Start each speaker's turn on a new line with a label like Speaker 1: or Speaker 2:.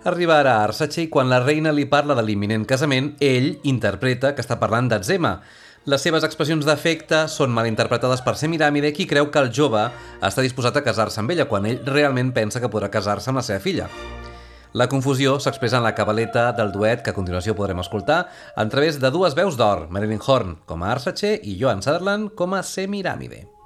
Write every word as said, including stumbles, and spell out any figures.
Speaker 1: Arriba ara Arsace i quan la reina li parla de l'imminent casament, ell interpreta que està parlant d'Atzema. Les seves expressions d'afecte són mal interpretades per Semiramide, qui creu que el jove està disposat a casar-se amb ella, quan ell realment pensa que podrà casar-se amb la seva filla. La confusió s'expressa en la cabaleta del duet que a continuació podrem escoltar a través de dues veus d'or, Marilyn Horne com a Arsace i Joan Sutherland com a Semiramide.